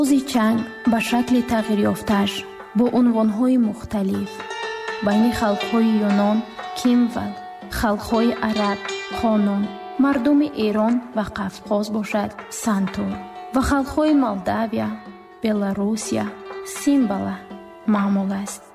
сози чанг ба шакли тағйирёфтааш бо унвонҳои мухталиф байни халқҳои юнон, кимвал, халқҳои араб, қонун, мардуми Эрон ва Қавқоз бошад сантур ва халқҳои Молдавия, Беларусия, симбала маъмул аст.